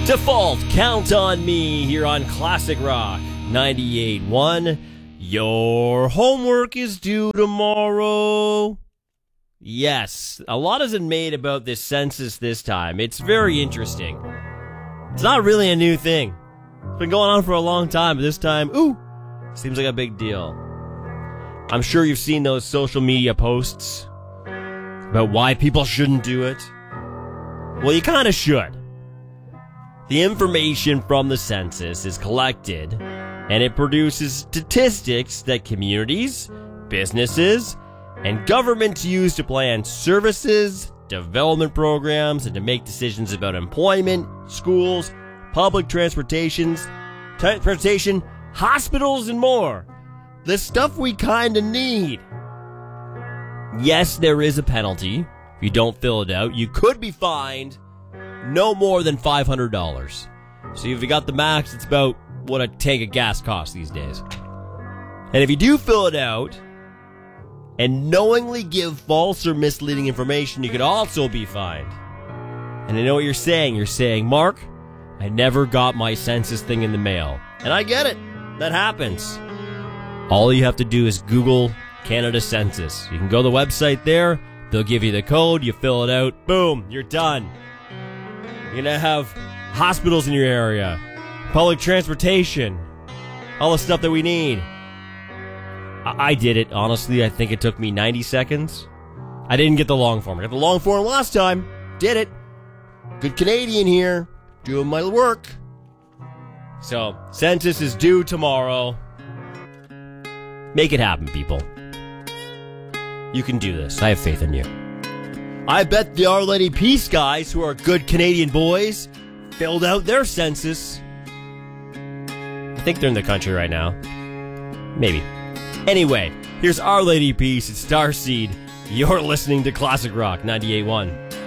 Default, Count on Me here on Classic Rock 98.1. Your homework is due tomorrow. Yes, a lot has been made about this census this time. It's very interesting. It's not really a new thing. It's been going on for a long time, but this time, seems like a big deal. I'm sure you've seen those social media posts about why people shouldn't do it. Well, you kind of should. The information from the census is collected, and it produces statistics that communities, businesses, and governments use to plan services, development programs, and to make decisions about employment, schools, public transportation, hospitals, and more. The stuff we kind of need. Yes, there is a penalty. If you don't fill it out, you could be fined no more than $500. So if you got the max, it's about what a tank of gas costs these days. And if you do fill it out and knowingly give false or misleading information, you could also be fined. And I know what you're saying. You're saying, Mark, I never got my census thing in the mail. And I get it. That happens. All you have to do is Google Canada Census. You can go to the website there. They'll give you the code. You fill it out. Boom. You're done. You're going to have hospitals in your area, public transportation, all the stuff that we need. I did it, honestly. I think it took me 90 seconds. I didn't get the long form. I got the long form last time. Did it. Good Canadian here, doing my work. So, census is due tomorrow. Make it happen, people. You can do this. I have faith in you. I bet the Our Lady Peace guys, who are good Canadian boys, filled out their census. I think they're in the country right now. Maybe. Anyway, here's Our Lady Peace. It's Starseed. You're listening to Classic Rock 98.1.